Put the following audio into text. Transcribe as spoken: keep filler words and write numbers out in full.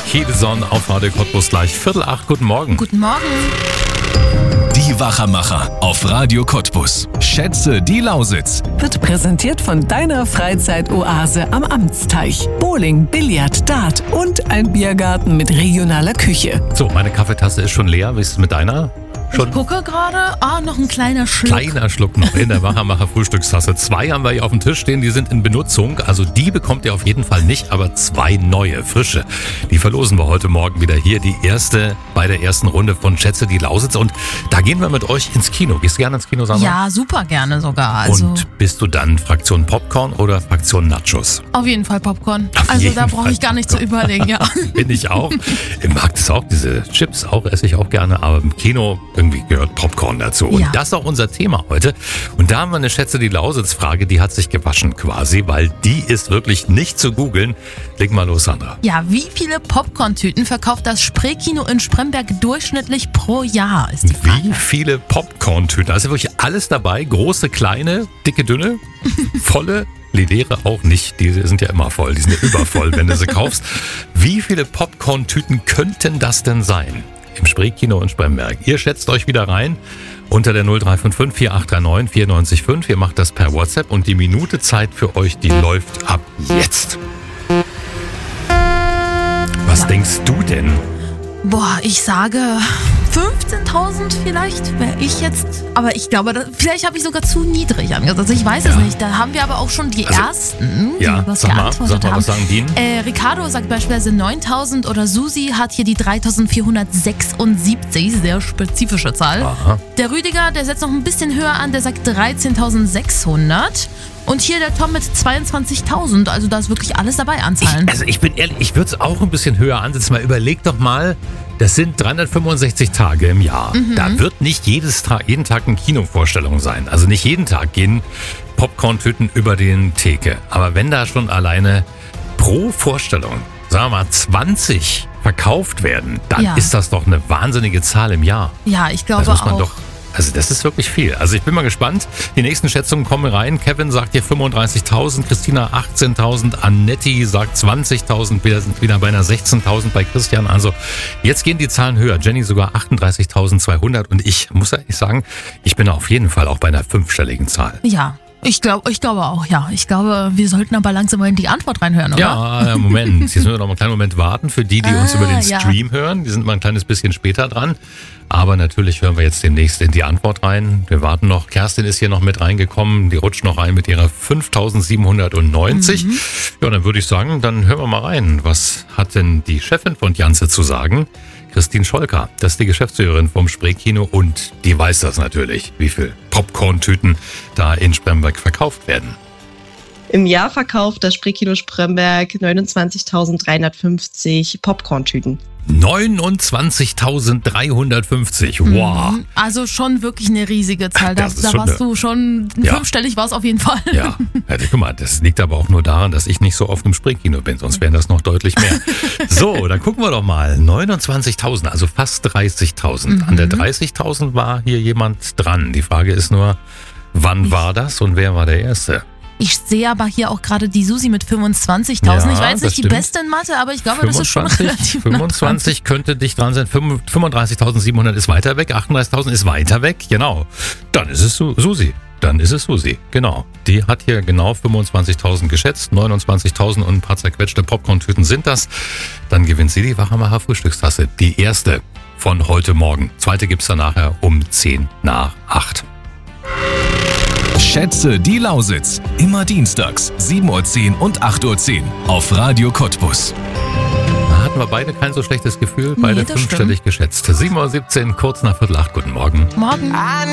Kielson auf Radio Cottbus gleich Viertel acht. Guten Morgen. Guten Morgen. Die Wachermacher auf Radio Cottbus. Schätze die Lausitz. Wird präsentiert von deiner Freizeitoase am Amtsteich. Bowling, Billard, Dart und ein Biergarten mit regionaler Küche. So, meine Kaffeetasse ist schon leer. Wie ist es mit deiner? Schon? Ich gucke gerade. Ah, noch ein kleiner Schluck. Kleiner Schluck noch in der Wachermacher Frühstückstasse. Zwei haben wir hier auf dem Tisch stehen, die sind in Benutzung. Also die bekommt ihr auf jeden Fall nicht, aber zwei neue, frische. Die verlosen wir heute Morgen wieder hier. Die erste bei der ersten Runde von Schätze die Lausitz. Und da gehen wir mit euch ins Kino. Gehst du gerne ins Kino, Sandra? Ja, super gerne sogar. Also Und bist du dann Fraktion Popcorn oder Fraktion Nachos? auf jeden Fall Popcorn. Auf also jeden da brauche Fall ich gar nicht zu Popcorn. überlegen, ja. Bin ich auch. Ich mag das auch, diese Chips auch, esse ich auch gerne. Aber im Kino irgendwie gehört Popcorn dazu. Und Ja. das ist auch unser Thema heute. Und da haben wir eine Schätze die Lausitz-Frage, die hat sich gewaschen quasi, weil die ist wirklich nicht zu googeln. Leg mal los, Sandra. Ja, wie viele Popcorn-Tüten verkauft das Spreekino in Spremberg durchschnittlich pro Jahr, ist die Frage. Wie viele Popcorn-Tüten? Da ist ja wirklich alles dabei. Große, kleine, dicke, dünne, volle. Leere auch nicht, die sind ja immer voll, die sind ja übervoll, wenn du sie kaufst. Wie viele Popcorn-Tüten könnten das denn sein? Im Spreekino in Spremberg. Ihr schätzt euch wieder rein unter der null drei fünf fünf vier acht drei neun vier neun fünf. Ihr macht das per WhatsApp und die Minute Zeit für euch, die läuft ab jetzt. Was denkst du denn? Boah, ich sage fünfzehntausend vielleicht, wäre ich jetzt. Aber ich glaube, das, vielleicht habe ich sogar zu niedrig angesetzt. Also ich weiß Ja. es nicht. Da haben wir aber auch schon die Also, ersten, die Ja, was sag mal, geantwortet sag mal, haben. was sagen die? Äh, Ricardo sagt beispielsweise neuntausend oder Susi hat hier die dreitausendvierhundertsechsundsiebzig, sehr spezifische Zahl. Aha. Der Rüdiger, der setzt noch ein bisschen höher an, der sagt dreizehntausendsechshundert. Und hier der Tom mit zweiundzwanzigtausend, also da ist wirklich alles dabei an Zahlen. Also ich bin ehrlich, ich würde es auch ein bisschen höher ansetzen. Mal überleg doch mal, das sind dreihundertfünfundsechzig Tage im Jahr. Da wird nicht jedes Tag, jeden Tag eine Kinovorstellung sein. Also nicht jeden Tag gehen Popcorn-Tüten über den Theke. Aber wenn da schon alleine pro Vorstellung, sagen wir mal, zwanzig verkauft werden, dann Ja. ist das doch eine wahnsinnige Zahl im Jahr. Ja, ich glaube Das muss man auch. doch. Also das ist wirklich viel. Also ich bin mal gespannt. Die nächsten Schätzungen kommen rein. Kevin sagt hier fünfunddreißigtausend, Christina achtzehntausend, Annetti sagt zwanzigtausend, wir sind wieder bei einer sechzehntausend bei Christian. Also jetzt gehen die Zahlen höher. Jenny sogar achtunddreißigtausendzweihundert und ich muss ehrlich sagen, ich bin auf jeden Fall auch bei einer fünfstelligen Zahl. Ja, ich glaube ich glaube auch, ja. Ich glaube, wir sollten aber langsam mal in die Antwort reinhören, oder? Ja, Moment. Jetzt müssen wir noch mal einen kleinen Moment warten für die, die uns Ah, über den ja. Stream hören. Die sind mal ein kleines bisschen später dran. Aber natürlich hören wir jetzt demnächst in die Antwort rein. Wir warten noch. Kerstin ist hier noch mit reingekommen. Die rutscht noch rein mit ihrer fünftausendsiebenhundertneunzig. Mhm. Ja, dann würde ich sagen, dann hören wir mal rein. Was hat denn die Chefin von Janze zu sagen? Christine Scholker, das ist die Geschäftsführerin vom Spreekino und die weiß das natürlich, wie viel Popcorn-Tüten da in Spremberg verkauft werden. Im Jahr verkauft das Spreekino Spremberg neunundzwanzigtausenddreihundertfünfzig Popcorn-Tüten. neunundzwanzigtausenddreihundertfünfzig. Wow. Also schon wirklich eine riesige Zahl. Da, Das ist da schon warst eine- du schon Ja. fünfstellig, war es auf jeden Fall. Ja, also, guck mal, das liegt aber auch nur daran, dass ich nicht so oft im Spreekino bin, sonst wären das noch deutlich mehr. So, dann gucken wir doch mal. neunundzwanzigtausend, also fast dreißigtausend. An der dreißigtausend war hier jemand dran. Die Frage ist nur, wann war das und wer war der Erste? Ich sehe aber hier auch gerade die Susi mit fünfundzwanzigtausend. Ja, ich war jetzt das nicht die stimmt. beste in Mathe, aber ich glaube, das ist schon relativ nah dran. fünfundzwanzig könnte dicht dran sein. fünfunddreißigtausendsiebenhundert ist weiter weg. achtunddreißigtausend ist weiter weg. Genau. Dann ist es Su- Susi. Dann ist es Susi. Genau. Die hat hier genau fünfundzwanzigtausend geschätzt. neunundzwanzigtausend und ein paar zerquetschte Popcorn-Tüten sind das. Dann gewinnt sie die Wachermacher Frühstückstasse. Die erste von heute Morgen. Zweite gibt's dann nachher um zehn nach acht. Schätze die Lausitz. Immer dienstags, sieben Uhr zehn und acht Uhr zehn auf Radio Cottbus. Da hatten wir beide kein so schlechtes Gefühl. Nee, Beide das fünfstellig geschätzt. sieben Uhr siebzehn, kurz nach Viertel acht. Guten Morgen. Morgen.